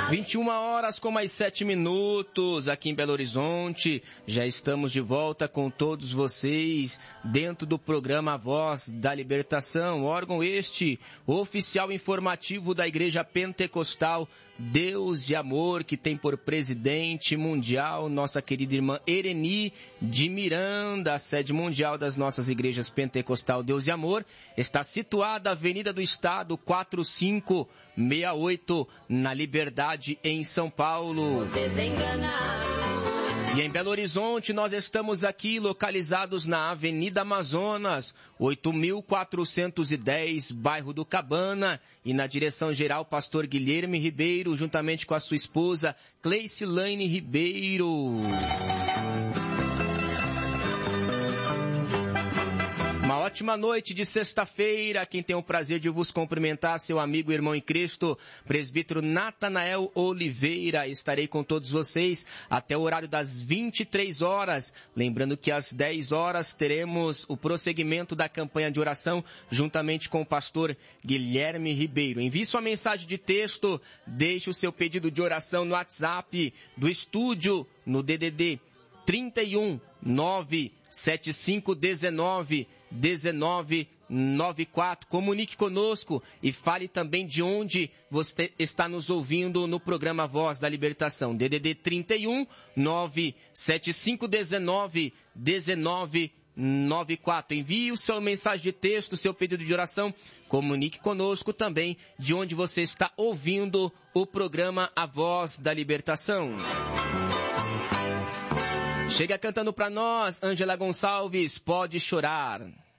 21 horas com mais 7 minutos aqui em Belo Horizonte. Já estamos de volta com todos vocês dentro do programa Voz da Libertação, órgão este oficial informativo da Igreja Pentecostal Deus de Amor, que tem por presidente mundial nossa querida irmã Ereni de Miranda. A sede mundial das nossas igrejas Pentecostal Deus de Amor está situada na Avenida do Estado 4568, na Liberdade, em São Paulo. E em Belo Horizonte, nós estamos aqui localizados na Avenida Amazonas, 8.410, bairro do Cabana, e na direção geral, pastor Guilherme Ribeiro, juntamente com a sua esposa, Cleicilane Ribeiro. Uma ótima noite de sexta-feira. Quem tem o prazer de vos cumprimentar, seu amigo e irmão em Cristo, presbítero Natanael Oliveira. Estarei com todos vocês até o horário das 23 horas. Lembrando que às 10 horas teremos o prosseguimento da campanha de oração juntamente com o pastor Guilherme Ribeiro. Envie sua mensagem de texto, deixe o seu pedido de oração no WhatsApp do estúdio no DDD 31 97519 1994. Comunique conosco e fale também de onde você está nos ouvindo no programa Voz da Libertação. DDD 31 97519 1994. Envie o seu mensagem de texto, o seu pedido de oração. Comunique conosco também de onde você está ouvindo o programa A Voz da Libertação. Chega cantando para nós, Ângela Gonçalves, Pode Chorar.